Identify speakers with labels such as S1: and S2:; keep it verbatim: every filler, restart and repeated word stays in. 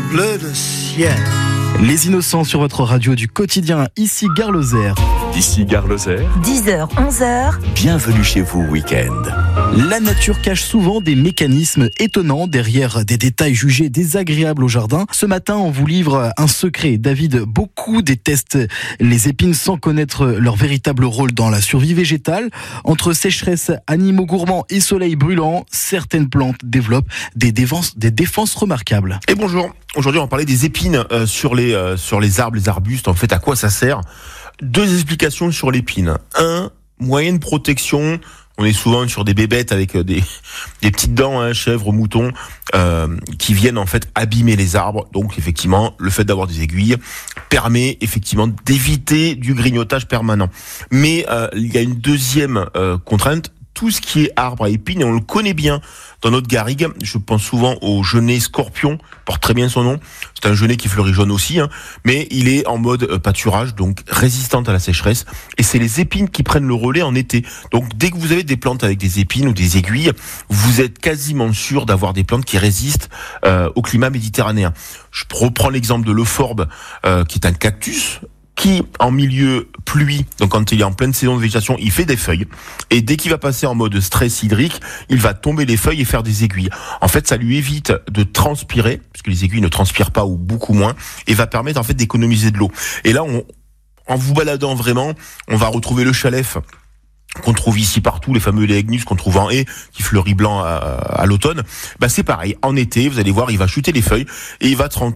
S1: bleu de ciel.
S2: Les Innocents sur votre radio du quotidien, ici Gare Lozère.
S3: Ici Gare Lozère.
S4: dix heures, onze heures.
S3: Bienvenue chez vous, week-end.
S2: La nature cache souvent des mécanismes étonnants derrière des détails jugés désagréables au jardin. Ce matin, on vous livre un secret. David, beaucoup détestent les épines sans connaître leur véritable rôle dans la survie végétale. Entre sécheresse, animaux gourmands et soleil brûlant, certaines plantes développent des défenses, des défenses remarquables.
S5: Et bonjour, aujourd'hui on va parler des épines euh, sur, les, euh, sur les arbres, les arbustes. En fait, à quoi ça sert ? Deux explications sur l'épine. Un, moyen de protection. On est souvent sur des bébêtes avec des, des petites dents, hein, chèvres, moutons, euh, qui viennent en fait abîmer les arbres. Donc effectivement, le fait d'avoir des aiguilles permet effectivement d'éviter du grignotage permanent. Mais euh, il y a une deuxième euh, contrainte. Tout ce qui est arbre à épines, et on le connaît bien dans notre garrigue, je pense souvent au genêt scorpion, porte très bien son nom, c'est un genêt qui fleurit jaune aussi, hein, mais il est en mode pâturage, donc résistante à la sécheresse, et c'est les épines qui prennent le relais en été. Donc dès que vous avez des plantes avec des épines ou des aiguilles, vous êtes quasiment sûr d'avoir des plantes qui résistent euh, au climat méditerranéen. Je reprends l'exemple de l'euphorbes, euh, qui est un cactus, qui, en milieu pluie, donc quand il est en pleine saison de végétation, il fait des feuilles. Et dès qu'il va passer en mode stress hydrique, il va tomber les feuilles et faire des aiguilles. En fait, ça lui évite de transpirer, puisque les aiguilles ne transpirent pas ou beaucoup moins, et va permettre en fait d'économiser de l'eau. Et là, on, en vous baladant vraiment, on va retrouver le chalef qu'on trouve ici partout, les fameux Léagnus qu'on trouve en haie, qui fleurit blanc à, à l'automne. Bah c'est pareil, en été, vous allez voir, il va chuter les feuilles et il va tra-